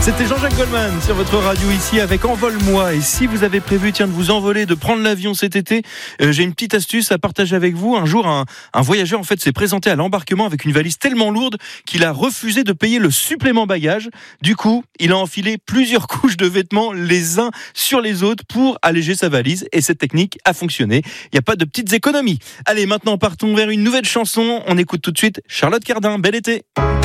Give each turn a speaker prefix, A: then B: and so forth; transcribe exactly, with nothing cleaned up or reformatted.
A: C'était Jean-Jacques Goldman sur votre radio ici avec Envole-moi. Et si vous avez prévu tiens, de vous envoler, de prendre l'avion cet été, euh, j'ai une petite astuce à partager avec vous. Un jour, un, un voyageur en fait s'est présenté à l'embarquement avec une valise tellement lourde qu'il a refusé de payer le supplément bagage. Du coup, il a enfilé plusieurs couches de vêtements les uns sur les autres pour alléger sa valise. Et cette technique a fonctionné. Il n'y a pas de petites économies. Allez, maintenant partons vers une nouvelle chanson. On écoute tout de suite Charlotte Cardin. Bel été.